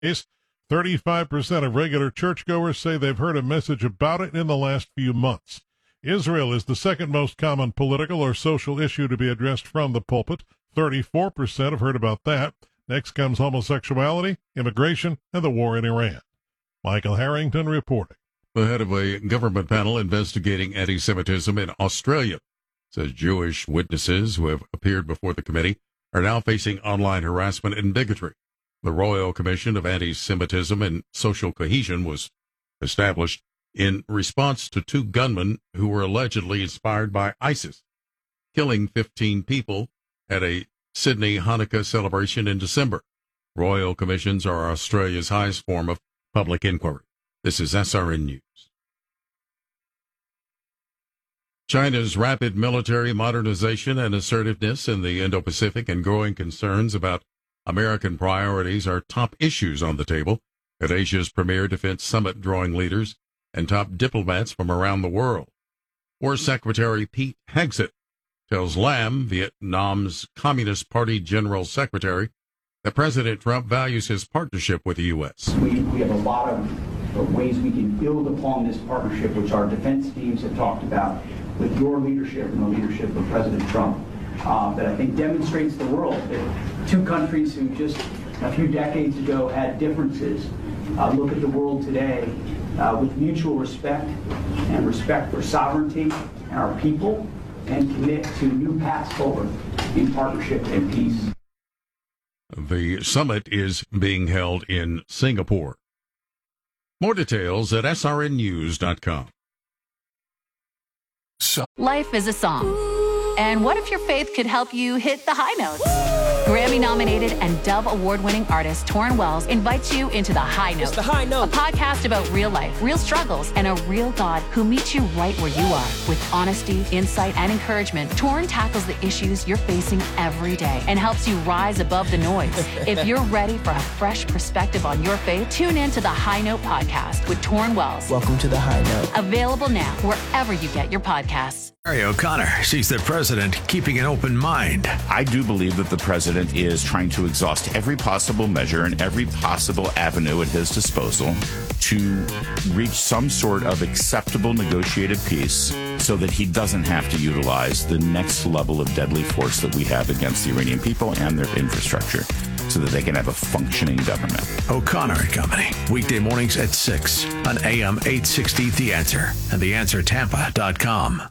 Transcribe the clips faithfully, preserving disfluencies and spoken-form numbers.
case. thirty-five percent of regular churchgoers say they've heard a message about it in the last few months. Israel is the second most common political or social issue to be addressed from the pulpit. thirty-four percent have heard about that. Next comes homosexuality, immigration, and the war in Iran. Michael Harrington reporting. The head of a government panel investigating anti-Semitism in Australia says Jewish witnesses who have appeared before the committee are now facing online harassment and bigotry. The Royal Commission of Anti-Semitism and Social Cohesion was established in response to two gunmen who were allegedly inspired by ISIS, killing fifteen people at a Sydney Hanukkah celebration in December. Royal Commissions are Australia's highest form of public inquiry. This is S R N News. China's rapid military modernization and assertiveness in the Indo-Pacific and growing concerns about American priorities are top issues on the table at Asia's premier defense summit, drawing leaders and top diplomats from around the world. War Secretary Pete Hegseth tells Lam, Vietnam's Communist Party General Secretary, that President Trump values his partnership with the U S. We, we have a lot of, of ways we can build upon this partnership, which our defense teams have talked about, with your leadership and the leadership of President Trump, uh, that I think demonstrates the world that two countries who just a few decades ago had differences uh, look at the world today uh, with mutual respect and respect for sovereignty and our people, and commit to new paths forward in partnership and peace. The summit is being held in Singapore. More details at S R N news dot com. Life is a song. And what if your faith could help you hit the high notes? Grammy-nominated and Dove Award-winning artist Torrin Wells invites you into The High Note. It's The High Note. A podcast about real life, real struggles, and a real God who meets you right where you are. With honesty, insight, and encouragement, Torrin tackles the issues you're facing every day and helps you rise above the noise. If you're ready for a fresh perspective on your faith, tune in to The High Note podcast with Torrin Wells. Welcome to The High Note. Available now wherever you get your podcasts. Mary O'Connor sees the president keeping an open mind. I do believe that the president is trying to exhaust every possible measure and every possible avenue at his disposal to reach some sort of acceptable negotiated peace so that he doesn't have to utilize the next level of deadly force that we have against the Iranian people and their infrastructure, so that they can have a functioning government. O'Connor and Company, weekday mornings at six on A M eight sixty The Answer and the answer tampa dot com.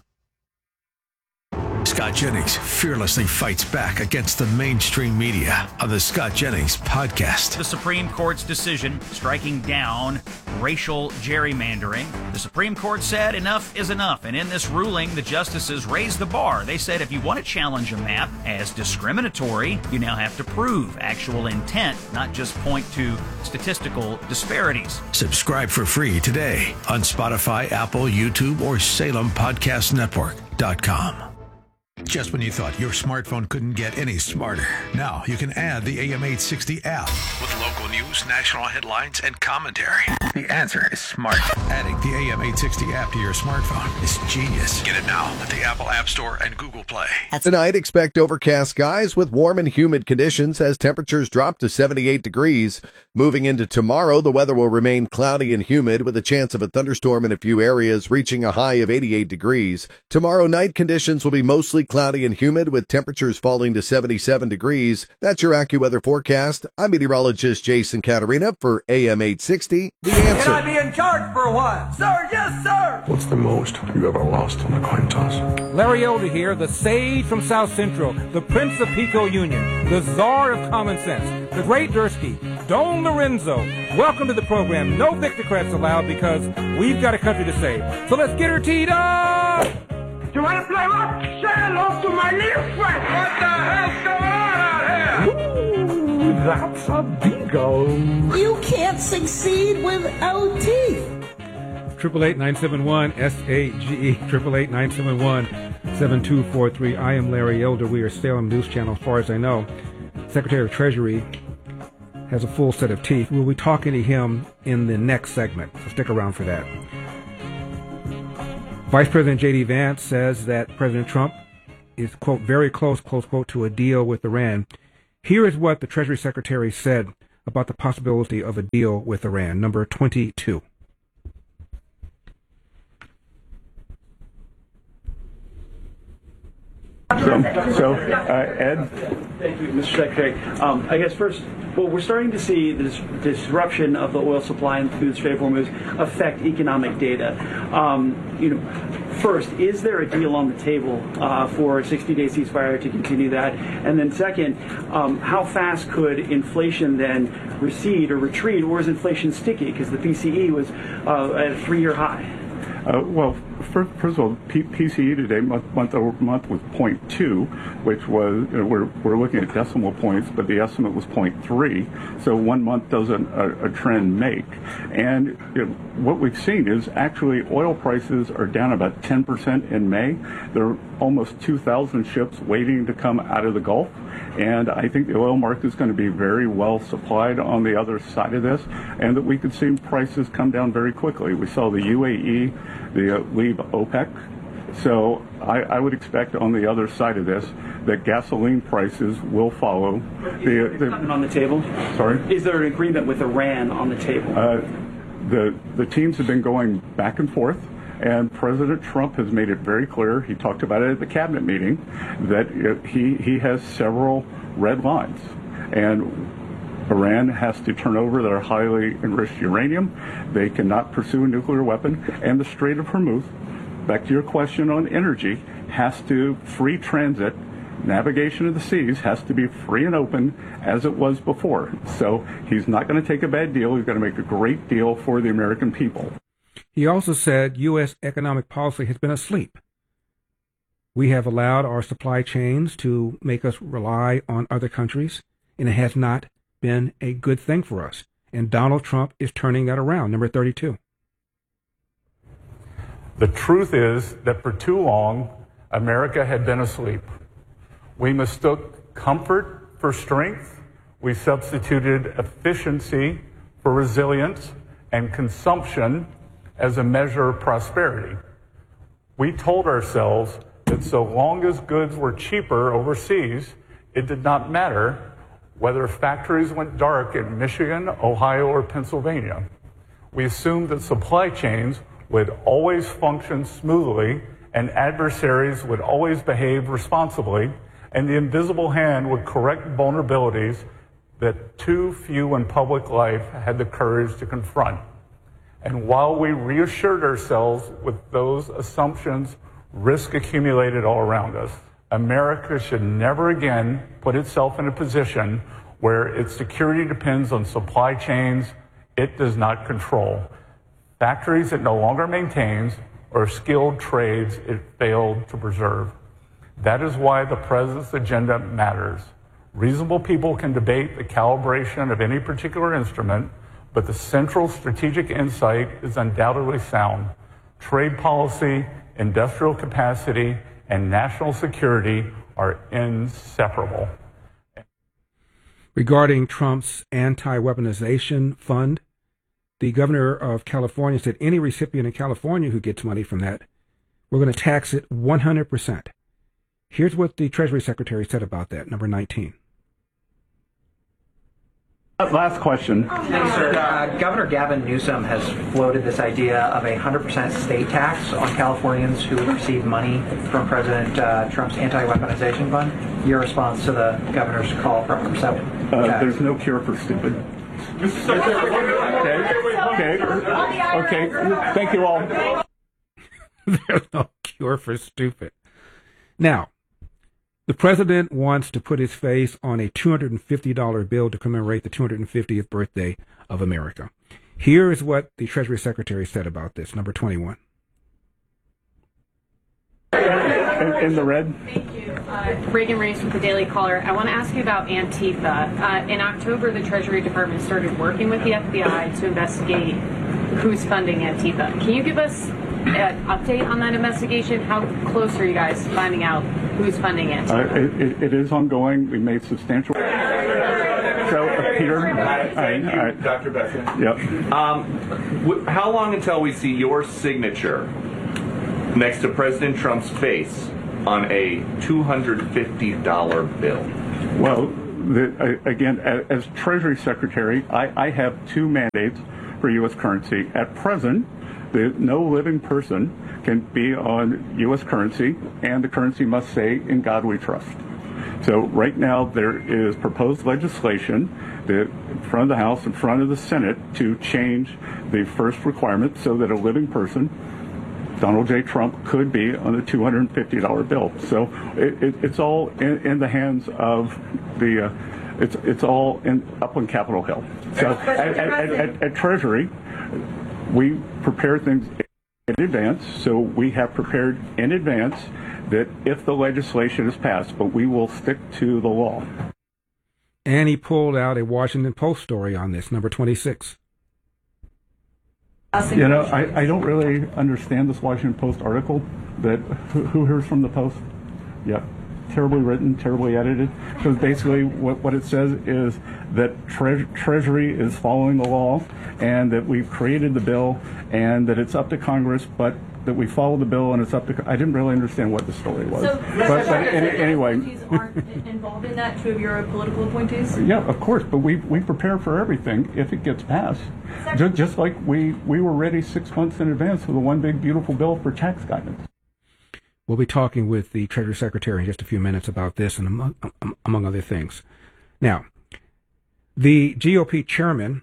Scott Jennings fearlessly fights back against the mainstream media on the Scott Jennings podcast. The Supreme Court's decision striking down racial gerrymandering. The Supreme Court said enough is enough, and in this ruling, the justices raised the bar. They said if you want to challenge a map as discriminatory, you now have to prove actual intent, not just point to statistical disparities. Subscribe for free today on Spotify, Apple, YouTube, or Salem Podcast Network dot com. Just when you thought your smartphone couldn't get any smarter, now you can add the A M eight sixty app with local news, national headlines, and commentary. The answer is smart. Adding the A M eight sixty app to your smartphone is genius. Get it now at the Apple App Store and Google Play. Tonight, expect overcast skies with warm and humid conditions as temperatures drop to seventy-eight degrees. Moving into tomorrow, the weather will remain cloudy and humid with a chance of a thunderstorm in a few areas, reaching a high of eighty-eight degrees. Tomorrow night, conditions will be mostly cloudy and humid with temperatures falling to seventy-seven degrees. That's your AccuWeather forecast. I'm meteorologist Jason Caterina for A M eight sixty. The Answer. Can I be in charge for a while? Sir, yes, sir. What's the most you ever lost on a coin toss? Larry Elder here, the sage from South Central, the Prince of Pico Union, the czar of common sense, the great Dursky, Don Lorenzo. Welcome to the program. No Victocrats allowed because we've got a country to save. So let's get her teed up! You want to play what? Say hello to my little friend. What the hell's going on out here? Ooh, that's a bingo. You can't succeed without teeth. Triple eight nine seven one S A G E. Triple eight nine seven one seven two four three. I am Larry Elder. We are Salem News Channel. As far as I know, Secretary of Treasury has a full set of teeth. We'll be talking to him in the next segment, so stick around for that. Vice President J D Vance says that President Trump is, quote, very close, close quote, to a deal with Iran. Here is what the Treasury Secretary said about the possibility of a deal with Iran. Number twenty-two. So, so uh, Ed? Thank you, Mister Secretary. Um, I guess first, well, we're starting to see the dis- disruption of the oil supply through the Strait of Hormuz affect economic data. Um, you know, first, is there a deal on the table uh, for a sixty-day ceasefire to continue that? And then second, um, how fast could inflation then recede or retreat, or is inflation sticky? Because the P C E was uh, at a three-year high. Uh, well, first, first of all, P- PCE today, month, month over month, was zero point two, which was, you know, we're, we're looking at decimal points, but the estimate was zero point three. So one month doesn't a, a trend make. And you know, what we've seen is actually oil prices are down about ten percent in May. There are almost two thousand ships waiting to come out of the Gulf. And I think the oil market is going to be very well supplied on the other side of this, and that we could see prices come down very quickly. We saw the U A E the, uh, leave OPEC. So I, I would expect on the other side of this that gasoline prices will follow. The, the, on the table? Sorry? Is there an agreement with Iran on the table? Uh, the, the teams have been going back and forth. And President Trump has made it very clear, he talked about it at the cabinet meeting, that he, he has several red lines. And Iran has to turn over their highly enriched uranium. They cannot pursue a nuclear weapon. And the Strait of Hormuz, back to your question on energy, has to free transit. Navigation of the seas has to be free and open as it was before. So he's not going to take a bad deal. He's going to make a great deal for the American people. He also said U S economic policy has been asleep. We have allowed our supply chains to make us rely on other countries, and it has not been a good thing for us. And Donald Trump is turning that around. Number thirty-two. The truth is that for too long, America had been asleep. We mistook comfort for strength. We substituted efficiency for resilience and consumption as a measure of prosperity. We told ourselves that so long as goods were cheaper overseas, it did not matter whether factories went dark in Michigan, Ohio, or Pennsylvania. We assumed that supply chains would always function smoothly and adversaries would always behave responsibly, and the invisible hand would correct vulnerabilities that too few in public life had the courage to confront. And while we reassured ourselves with those assumptions, risk accumulated all around us. America should never again put itself in a position where its security depends on supply chains it does not control, factories it no longer maintains, or skilled trades it failed to preserve. That is why the president's agenda matters. Reasonable people can debate the calibration of any particular instrument, but the central strategic insight is undoubtedly sound. Trade policy, industrial capacity, and national security are inseparable. Regarding Trump's anti-weaponization fund, the governor of California said any recipient in California who gets money from that, we're going to tax it one hundred percent. Here's what the Treasury Secretary said about that, number nineteen. Last question. Thanks, sir. Uh, Governor Gavin Newsom has floated this idea of a one hundred percent state tax on Californians who receive money from President uh, Trump's anti-weaponization fund. Your response to the governor's call for one hundred percent uh, tax? There's no cure for stupid. Okay. Okay. Okay. Thank you all. There's no cure for stupid. Now, the president wants to put his face on a two hundred fifty dollars bill to commemorate the two hundred fiftieth birthday of America. Here is what the Treasury Secretary said about this, number twenty-one. In, in the red. Thank you. Uh, Reagan Race with the Daily Caller. I want to ask you about Antifa. Uh, in October, the Treasury Department started working with the F B I to investigate who's funding Antifa. Can you give us an update on that investigation? How close are you guys to finding out who's funding Antifa? Uh, it, it is ongoing. We made substantial. So, uh, Peter. Thank all right, you, all right. Doctor Besson. Yep. Um, w- how long until we see your signature next to President Trump's face on a two hundred fifty dollars bill? Well, the, again, as Treasury Secretary, I, I have two mandates for U S currency. At present, the, no living person can be on U S currency, and the currency must say, "In God we trust." So right now there is proposed legislation that in front of the House, in front of the Senate, to change the first requirement so that a living person, Donald J. Trump, could be on a two hundred fifty dollar bill. So it, it, it's all in, in the hands of the, uh, it's it's all in, up on Capitol Hill. So at, at, at, at, at Treasury, we prepare things in advance. So we have prepared in advance that if the legislation is passed, but we will stick to the law. And he pulled out a Washington Post story on this, number twenty-six. You know, I, I don't really understand this Washington Post article. That who, who hears from the Post? Yeah, terribly written, terribly edited. Because basically what, what it says is that tre- Treasury is following the law, and that we've created the bill, and that it's up to Congress, but that we follow the bill and it's up to. I didn't really understand what the story was. So, but, but any, anyway, appointees aren't involved in that. Two of your political appointees. Yeah, of course, but we we prepare for everything if it gets passed. Just, just like we we were ready six months in advance for the one big beautiful bill for tax guidance. We'll be talking with the Treasury Secretary in just a few minutes about this and among, among other things. Now, the G O P chairman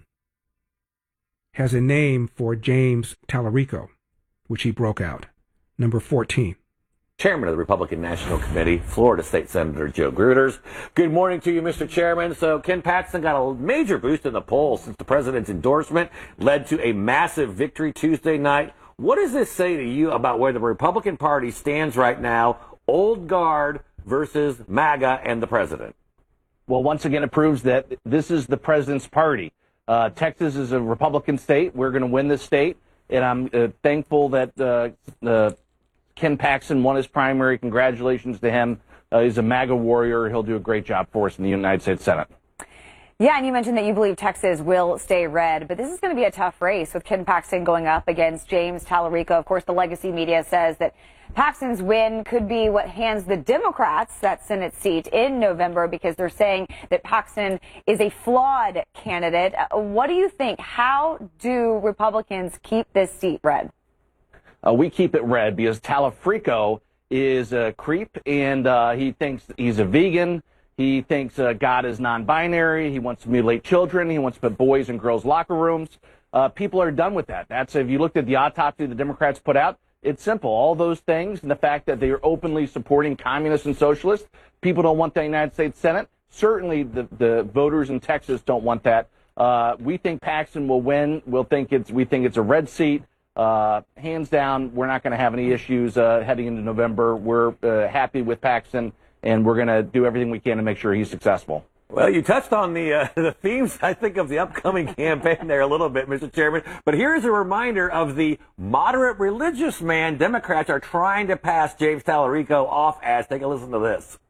has a name for James Tallarico, which he broke out. Number fourteen. Chairman of the Republican National Committee, Florida State Senator Joe Gruters. Good morning to you, Mister Chairman. So Ken Paxton got a major boost in the polls since the president's endorsement led to a massive victory Tuesday night. What does this say to you about where the Republican Party stands right now, old guard versus MAGA and the president? Well, once again, it proves that this is the president's party. Uh, Texas is a Republican state. We're going to win this state. And I'm uh, thankful that uh, uh, Ken Paxton won his primary. Congratulations to him. Uh, he's a MAGA warrior. He'll do a great job for us in the United States Senate. Yeah, and you mentioned that you believe Texas will stay red, but this is going to be a tough race with Ken Paxton going up against James Tallarico. Of course, the legacy media says that Paxton's win could be what hands the Democrats that Senate seat in November because they're saying that Paxton is a flawed candidate. Uh, what do you think? How do Republicans keep this seat red? Uh, we keep it red because Tallarico is a creep, and uh, he thinks he's a vegan. He thinks uh, God is non-binary. He wants to mutilate children. He wants to put boys in girls' locker rooms. Uh, people are done with that. That's if you looked at the autopsy the Democrats put out. It's simple. All those things and the fact that they are openly supporting communists and socialists. People don't want the United States Senate. Certainly the, the voters in Texas don't want that. Uh, we think Paxton will win. We'll think it's, we think it's a red seat. Uh, hands down, we're not going to have any issues uh, heading into November. We're uh, happy with Paxton, and we're going to do everything we can to make sure he's successful. Well, you touched on the uh, the themes, I think, of the upcoming campaign there a little bit, Mister Chairman. But here's a reminder of the moderate religious man Democrats are trying to pass James Tallarico off as. Take a listen to this.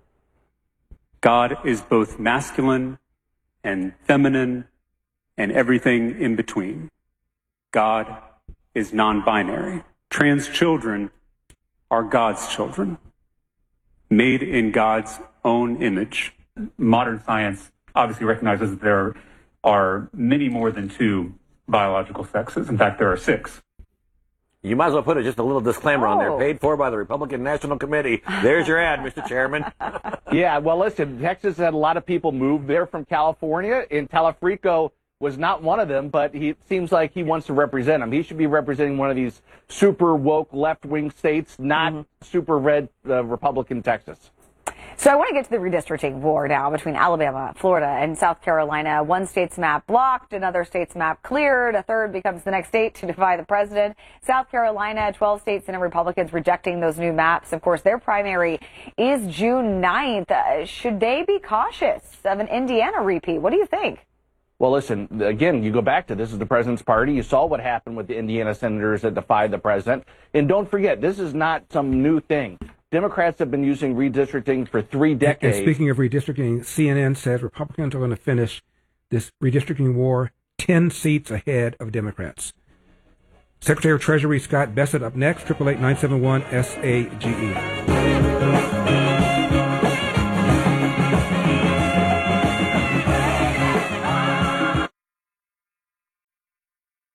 God is both masculine and feminine and everything in between. God is non-binary. Trans children are God's children, made in God's own image. Modern science obviously recognizes that there are many more than two biological sexes. In fact, there are six. You might as well put it just a little disclaimer oh. on there. Paid for by the Republican National Committee. There's your ad, Mister Chairman. Yeah, well, listen, Texas had a lot of people move there from California, and Tallarico was not one of them, but he it seems like he wants to represent them. He should be representing one of these super woke left-wing states, not mm-hmm. super red uh, Republican Texas. So I want to get to the redistricting war now between Alabama, Florida, and South Carolina. One state's map blocked, another state's map cleared, a third becomes the next state to defy the president. South Carolina, twelve states and Republicans rejecting those new maps. Of course, their primary is June ninth. Uh, should they be cautious of an Indiana repeat? What do you think? Well, listen, again, you go back to this is the president's party. You saw what happened with the Indiana senators that defied the president. And don't forget, this is not some new thing. Democrats have been using redistricting for three decades. And speaking of redistricting, C N N says Republicans are going to finish this redistricting war ten seats ahead of Democrats. Secretary of Treasury Scott Bessent up next, eight eight eight, nine seven one, S A G E.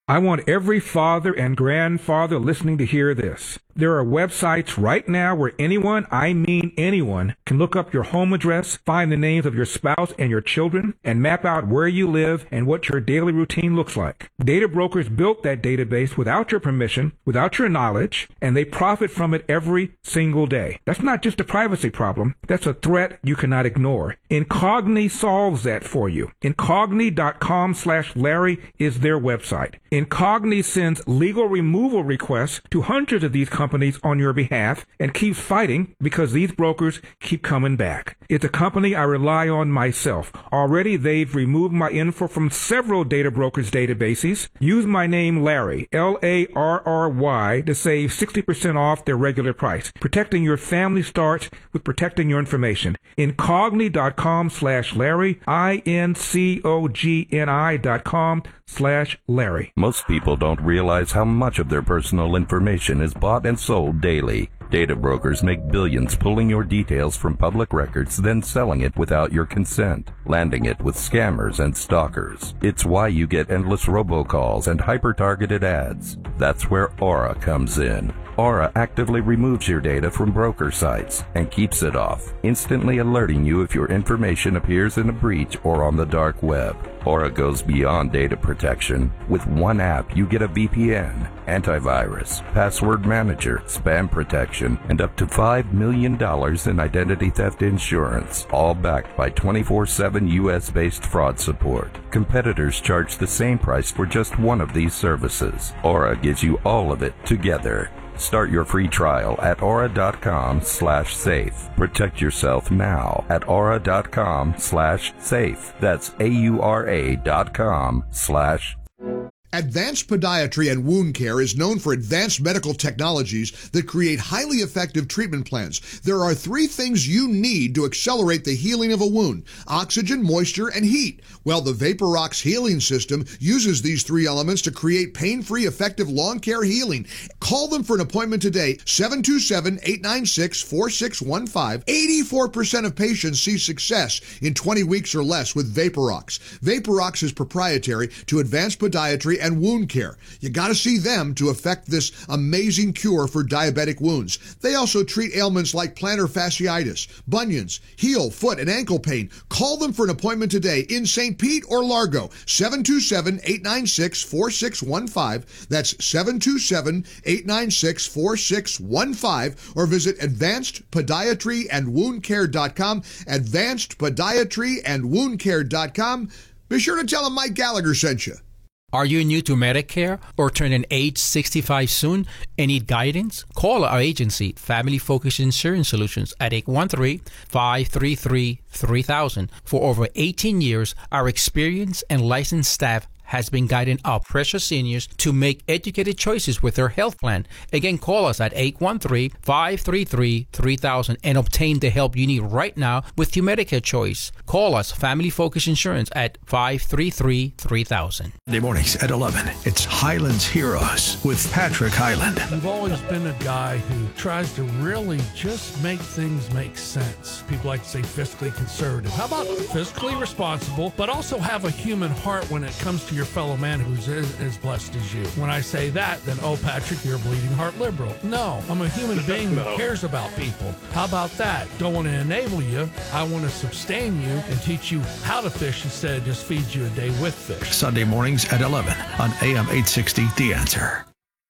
I want every father and grandfather listening to hear this. There are websites right now where anyone, I mean anyone, can look up your home address, find the names of your spouse and your children, and map out where you live and what your daily routine looks like. Data brokers built that database without your permission, without your knowledge, and they profit from it every single day. That's not just a privacy problem. That's a threat you cannot ignore. Incogni solves that for you. Incogni.com slash Larry is their website. Incogni sends legal removal requests to hundreds of these companies on your behalf and keeps fighting because these brokers keep coming back. It's a company I rely on myself. Already they've removed my info from several data brokers' databases. Use my name Larry, L A R R Y, to save sixty percent off their regular price. Protecting your family starts with protecting your information. Incogni.com slash Larry, I N C O G N I dot com slash Larry. Most people don't realize how much of their personal information is bought and sold daily. Data brokers make billions pulling your details from public records, then selling it without your consent, landing it with scammers and stalkers. It's why you get endless robocalls and hyper-targeted ads. That's where Aura comes in. Aura actively removes your data from broker sites and keeps it off, instantly alerting you if your information appears in a breach or on the dark web. Aura goes beyond data protection. With one app, you get a V P N, antivirus, password manager, spam protection, and up to five million dollars in identity theft insurance, all backed by twenty-four seven U S-based fraud support. Competitors charge the same price for just one of these services. Aura gives you all of it together. Start your free trial at aura.com slash safe. Protect yourself now at aura.com slash safe. That's A-U-R-A dot com slash Advanced Podiatry and Wound Care is known for advanced medical technologies that create highly effective treatment plans. There are three things you need to accelerate the healing of a wound: oxygen, moisture, and heat. Well, the VaporRox healing system uses these three elements to create pain-free, effective lawn care healing. Call them for an appointment today, seven two seven, eight nine six, four six one five. eighty-four percent of patients see success in twenty weeks or less with VaporRox. VaporRox is proprietary to Advanced Podiatry and Wound Care. You got to see them to effect this amazing cure for diabetic wounds. They also treat ailments like plantar fasciitis, bunions, heel, foot, and ankle pain. Call them for an appointment today in Saint Pete or Largo, seven two seven, eight nine six, four six one five. That's seven two seven, eight nine six, four six one five, or visit advanced podiatry and wound care dot com, advanced podiatry and wound care dot com. Be sure to tell them Mike Gallagher sent you. Are you new to Medicare or turning age sixty-five soon and need guidance? Call our agency, Family Focus Insurance Solutions, at eight one three, five three three, three thousand. For over eighteen years, our experienced and licensed staff has been guiding our precious seniors to make educated choices with their health plan. Again, call us at eight one three, five three three, three thousand and obtain the help you need right now with your Medicare choice. Call us, Family Focus Insurance, at five three three, three thousand. Monday mornings at eleven. It's Highland's Heroes with Patrick Highland. You've always been a guy who tries to really just make things make sense. People like to say fiscally conservative. How about fiscally responsible, but also have a human heart when it comes to your fellow man who's as, as blessed as you? When I say that, then, oh, Patrick, you're a bleeding heart liberal. No, I'm a human being No. who cares about people. How about that? Don't want to enable you. I want to sustain you and teach you how to fish instead of just feed you a day with fish. Sunday mornings at eleven on A M eight sixty, The Answer.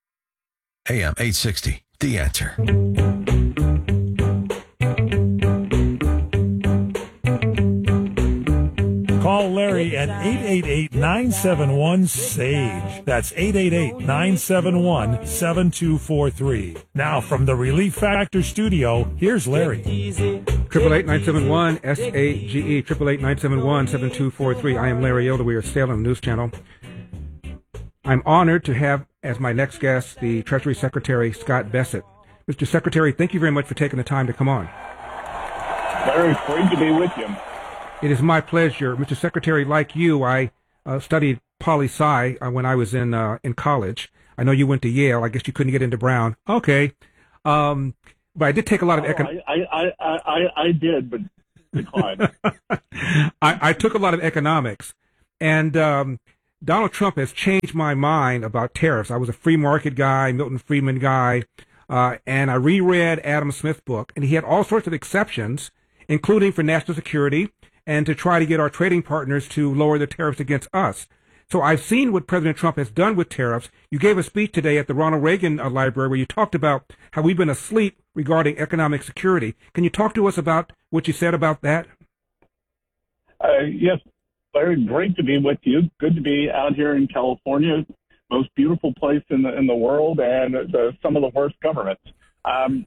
A M eight sixty, The Answer. Call Larry at eight eight eight, nine seven one, S A G E. That's eight eight eight, nine seven one, seven two four three. Now from the Relief Factor studio, here's Larry. Triple eight nine seven one S A G E. Triple eight nine seven one seven two four three. I am Larry Elder. We are Salem News Channel. I'm honored to have as my next guest the Treasury Secretary Scott Bessent. Mister Secretary, thank you very much for taking the time to come on. Very great to be with you. It is my pleasure, Mister Secretary. Like you, I uh, studied poli-sci uh, when I was in uh, in college. I know you went to Yale. I guess you couldn't get into Brown. Okay, um, but I did take a lot of econ. I, I, I, I, I did, but declined. I, I took a lot of economics, and um, Donald Trump has changed my mind about tariffs. I was a free market guy, Milton Friedman guy, uh, and I reread Adam Smith's book, and he had all sorts of exceptions, including for national security and to try to get our trading partners to lower the tariffs against us. So I've seen what President Trump has done with tariffs. You gave a speech today at the Ronald Reagan uh, Library where you talked about how we've been asleep regarding economic security. Can you talk to us about what you said about that? Uh, yes, Larry, great to be with you. Good to be out here in California, most beautiful place in the in the world, and the, some of the worst governments. Um,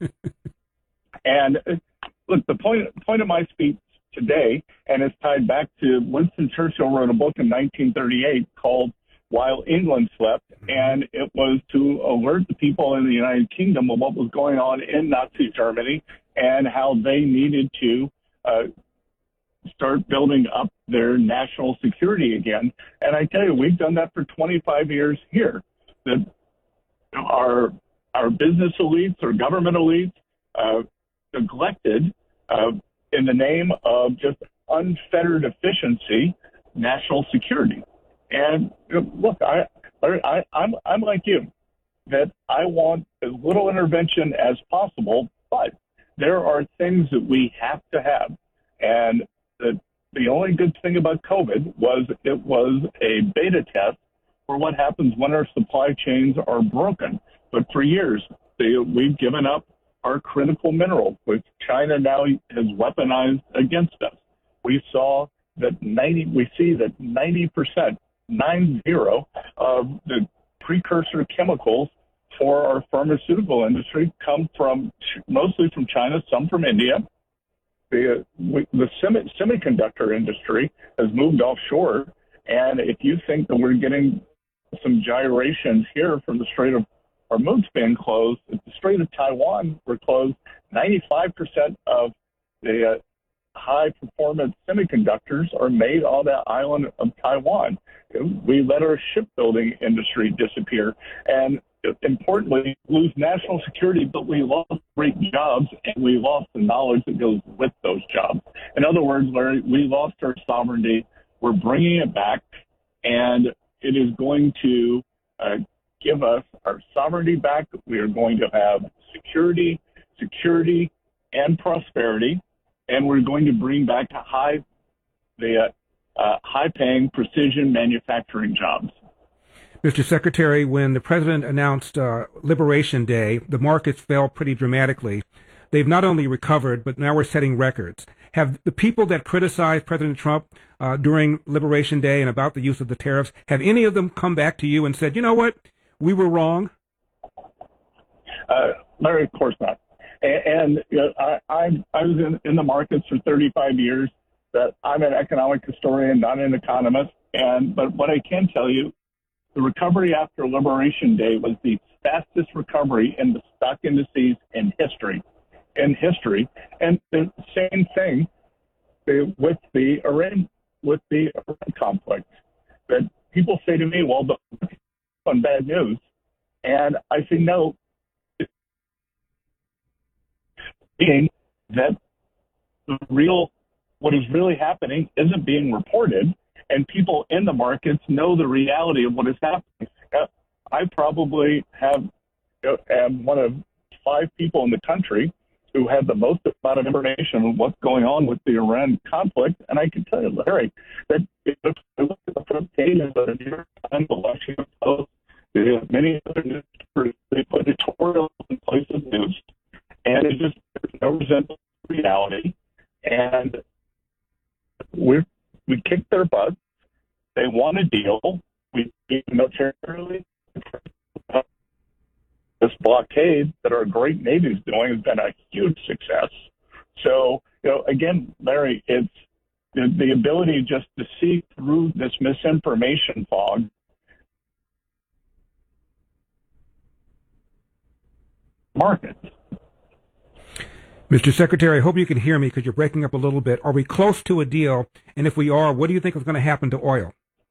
and uh, look, the point point of my speech today, and it's tied back to Winston Churchill wrote a book in nineteen thirty-eight called While England Slept, and it was to alert the people in the United Kingdom of what was going on in Nazi Germany and how they needed to uh, start building up their national security again. And I tell you, we've done that for twenty-five years here. That our our business elites or government elites uh, neglected, uh, in the name of just unfettered efficiency, national security. And look, I, I I'm I'm like you, that I want as little intervention as possible, but there are things that we have to have, and the the only good thing about COVID was it was a beta test for what happens when our supply chains are broken. But for years, they, we've given up our critical minerals, which China now has weaponized against us. We saw that ninety, we see that ninety percent, nine zero, of the precursor chemicals for our pharmaceutical industry come from mostly from China, some from India. The, the semi, semiconductor industry has moved offshore, and if you think that we're getting some gyrations here from the Strait of Hormuz being closed, if the Strait of Taiwan were closed, ninety-five percent of the uh, high-performance semiconductors are made on the island of Taiwan. We let our shipbuilding industry disappear, and importantly, lose national security, but we lost great jobs, and we lost the knowledge that goes with those jobs. In other words, Larry, we lost our sovereignty. We're bringing it back, and it is going to uh, give us our sovereignty back. We are going to have security, security, and prosperity, and we're going to bring back high, the uh, uh, high-paying precision manufacturing jobs. Mister Secretary, when the president announced uh, Liberation Day, the markets fell pretty dramatically. They've not only recovered, but now we're setting records. Have the people that criticized President Trump uh, during Liberation Day and about the use of the tariffs, have any of them come back to you and said, you know what, we were wrong? Uh, Larry, of course not. And, and you know, I, I, I was in, in the markets for thirty-five years. That I'm an economic historian, not an economist. And but what I can tell you, the recovery after Liberation Day was the fastest recovery in the stock indices in history. In history, and the same thing with the Iran with the Iran conflict. That people say to me, "Well, the on bad news," and I say, "No." Being that the real, what is really happening isn't being reported. And people in the markets know the reality of what is happening. I probably have am one of five people in the country who have the most amount of information on what's going on with the Iran conflict. And I can tell you, Larry, that if you look at the front page of the New York Times, the Washington Post, many other newspapers, they put editorials in place of news. And it just represents reality. And we're We kicked their butts. They want a deal. We beat them militarily. This blockade that our great Navy is doing has been a huge success. So, you know, again, Larry, it's the, the ability just to see through this misinformation fog. Markets. Mister Secretary, I hope you can hear me because you're breaking up a little bit. Are we close to a deal? And if we are, what do you think is going to happen to oil?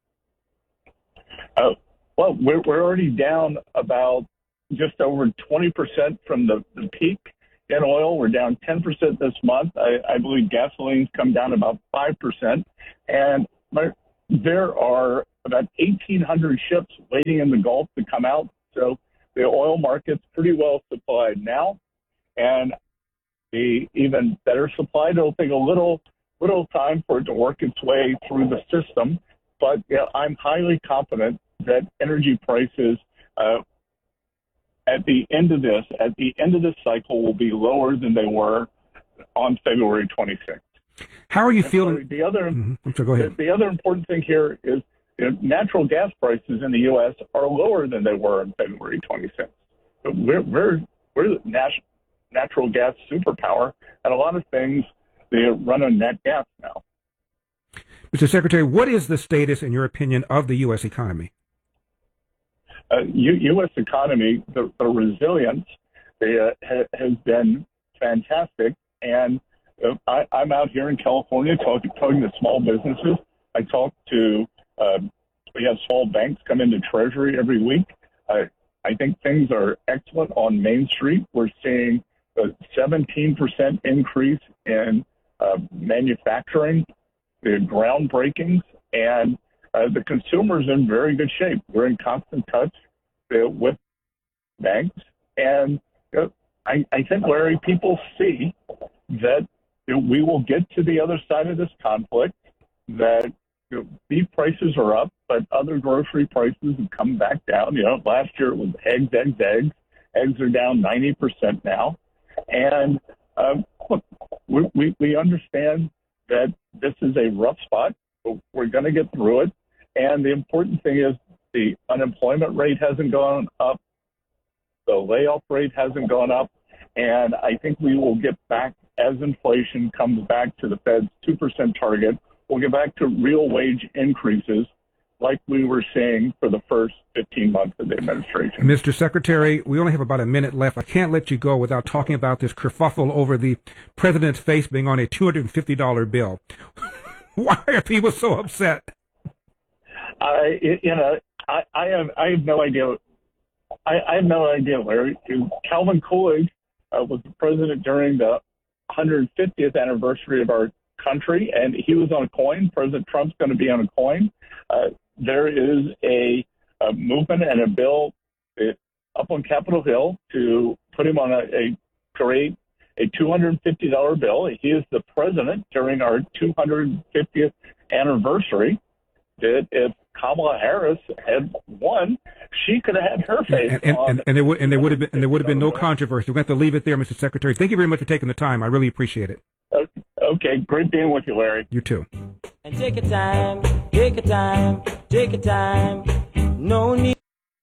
Uh, well, we're, we're already down about just over twenty percent from the, the peak in oil. We're down ten percent this month. I, I believe gasoline's come down about five percent. And there are about eighteen hundred ships waiting in the Gulf to come out. So the oil market's pretty well supplied now, and the even better supplied. It'll take a little little time for it to work its way through the system, but you know, I'm highly confident that energy prices uh, at the end of this, at the end of this cycle, will be lower than they were on February twenty-sixth. How are you and feeling? The other, mm-hmm. so go ahead. The, the other important thing here is you know, natural gas prices in the U S are lower than they were on February twenty-sixth. We're we're we're the nat- natural gas superpower, and a lot of things they run on nat gas now. Mister Secretary, what is the status, in your opinion, of the U S economy? Uh, U- U.S. economy, the, the resilience uh, ha- has been fantastic, and uh, I, I'm out here in California talking, talking to small businesses. I talk to, uh, we have small banks come into Treasury every week. Uh, I think things are excellent on Main Street. We're seeing a seventeen percent increase in uh, manufacturing, the groundbreakings, and uh, the consumer's in very good shape. We're in constant touch uh, with banks, and uh, I, I think, Larry, people see that you know, we will get to the other side of this conflict, that you know, beef prices are up, but other grocery prices have come back down. You know, last year it was eggs, eggs, eggs. Eggs are down ninety percent now. And um, look, we, we, we understand that this is a rough spot, but we're going to get through it. And the important thing is the unemployment rate hasn't gone up. The layoff rate hasn't gone up. And I think we will get back, as inflation comes back to the Fed's two percent target, we'll get back to real wage increases like we were seeing for the first fifteen months of the administration. Mister Secretary, we only have about a minute left. I can't let you go without talking about this kerfuffle over the president's face being on a two hundred fifty dollars bill. Why are people so upset? I, you know, I, I have, I have no idea. I, I have no idea, Larry. Calvin Coolidge uh, was the president during the one hundred fiftieth anniversary of our country, and he was on a coin. President Trump's going to be on a coin. Uh, there is a, a movement and a bill up on Capitol Hill to put him on a, a create a two hundred fifty dollars bill. He is the president during our two hundred fiftieth anniversary. That if Kamala Harris had won, she could have had her face and, and, on. And, and there would and there would have been and there would have been no controversy. We're going to have to leave it there, Mister Secretary. Thank you very much for taking the time. I really appreciate it. Okay, great being with you, Larry. You too. And take your time, take your time, take your time. No need.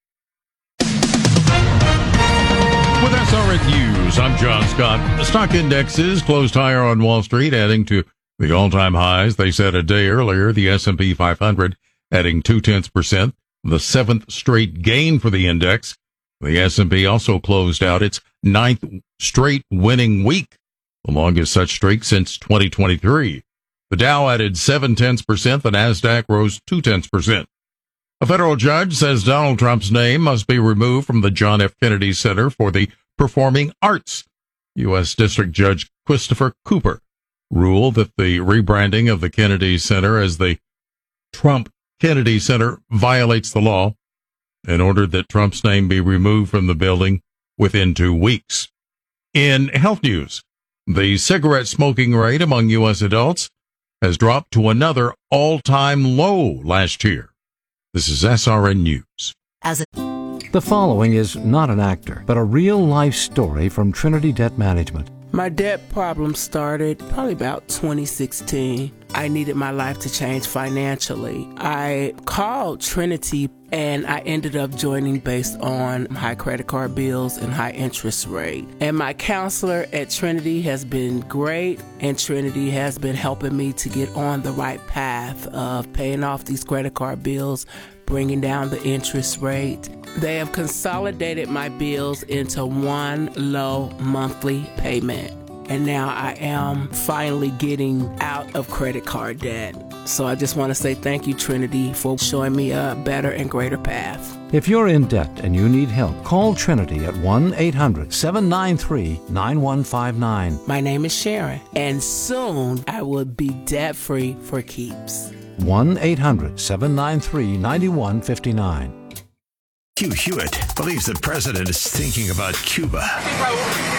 With S R N News, I'm John Scott. The stock indexes closed higher on Wall Street, adding to the all-time highs they set a day earlier. The S and P five hundred adding two-tenths percent, the seventh straight gain for the index. The S and P also closed out its ninth straight winning week, the longest such streak since twenty twenty-three. The Dow added seven-tenths percent. The Nasdaq rose two-tenths percent. A federal judge says Donald Trump's name must be removed from the John F. Kennedy Center for the Performing Arts. U S. District Judge Christopher Cooper ruled that the rebranding of the Kennedy Center as the Trump Kennedy Center violates the law and ordered that Trump's name be removed from the building within two weeks. In health news, the cigarette smoking rate among U S adults has dropped to another all-time low last year. This is S R N News. As a- the following is not an actor, but a real-life story from Trinity Debt Management. My debt problem started probably about twenty sixteen. I needed my life to change financially. I called Trinity and I ended up joining based on high credit card bills and high interest rate. And my counselor at Trinity has been great, and Trinity has been helping me to get on the right path of paying off these credit card bills, bringing down the interest rate. They have consolidated my bills into one low monthly payment. And now I am finally getting out of credit card debt. So I just want to say thank you, Trinity, for showing me a better and greater path. If you're in debt and you need help, call Trinity at one eight hundred seven nine three nine one five nine. My name is Sharon, and soon I will be debt-free for keeps. one eight hundred seven nine three nine one five nine. Hugh Hewitt believes the president is thinking about Cuba. I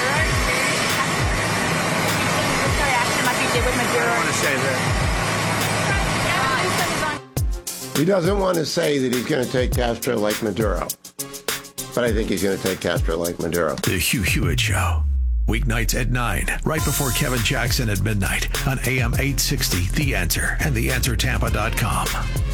don't want to say that. He doesn't want to say that he's going to take Castro like Maduro, but I think he's going to take Castro like Maduro. The Hugh Hewitt Show. Weeknights at nine, right before Kevin Jackson at midnight on A M eight sixty, The Answer and the answer tampa dot com.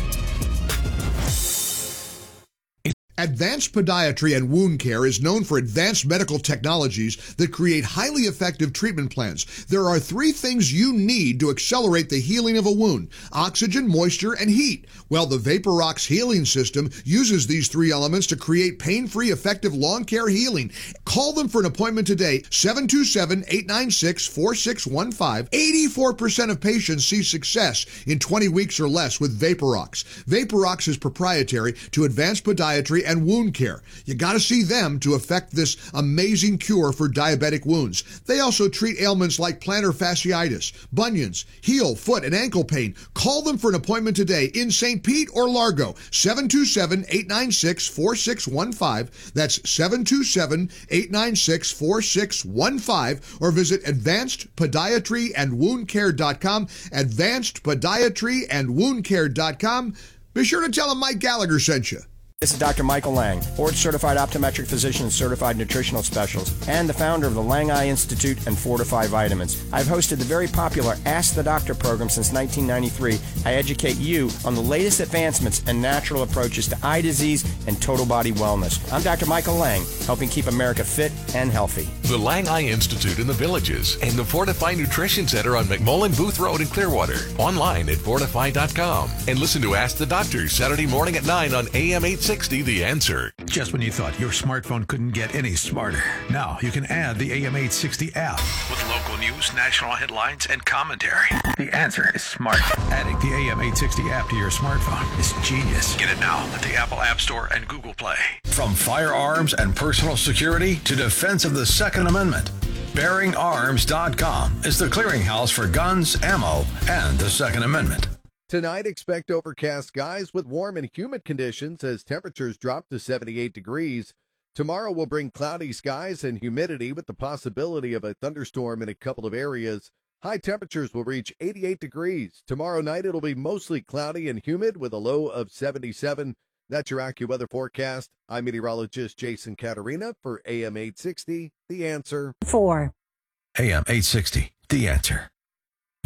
Advanced Podiatry and Wound Care is known for advanced medical technologies that create highly effective treatment plans. There are three things you need to accelerate the healing of a wound: oxygen, moisture, and heat. Well, the VaporRox healing system uses these three elements to create pain-free, effective lawn care healing. Call them for an appointment today, seven two seven, eight nine six, four six one five. eighty-four percent of patients see success in twenty weeks or less with VaporRox. VaporRox is proprietary to Advanced Podiatry and Wound Care. You got to see them to effect this amazing cure for diabetic wounds. They also treat ailments like plantar fasciitis, bunions, heel, foot, and ankle pain. Call them for an appointment today in Saint Pete or Largo, seven two seven, eight nine six, four six one five. That's seven two seven, eight nine six, four six one five, or visit advanced podiatry and wound care dot com, advanced podiatry and wound care dot com. Be sure to tell them Mike Gallagher sent you. This is Doctor Michael Lang, board-certified optometric physician and certified nutritional specialist, and the founder of the Lang Eye Institute and Fortify Vitamins. I've hosted the very popular Ask the Doctor program since nineteen ninety-three. I educate you on the latest advancements and natural approaches to eye disease and total body wellness. I'm Doctor Michael Lang, helping keep America fit and healthy. The Lang Eye Institute in the Villages and the Fortify Nutrition Center on McMullen Booth Road in Clearwater. Online at fortify dot com. And listen to Ask the Doctor Saturday morning at nine on A M eight sixty, The Answer. Just when you thought your smartphone couldn't get any smarter, now you can add the A M eight sixty app with local news, national headlines, and commentary. The Answer is smart. Adding the A M eight sixty app to your smartphone is genius. Get it now at the Apple App Store and Google Play. From firearms and personal security to defense of the Second Amendment, bearing arms dot com is the clearinghouse for guns, ammo, and the Second Amendment. Tonight, expect overcast skies with warm and humid conditions as temperatures drop to seventy-eight degrees. Tomorrow will bring cloudy skies and humidity with the possibility of a thunderstorm in a couple of areas. High temperatures will reach eighty-eight degrees. Tomorrow night, it'll be mostly cloudy and humid with a low of seventy-seven. That's your AccuWeather forecast. I'm meteorologist Jason Caterina for A M eight sixty, The Answer. Four. A M eight sixty, The Answer.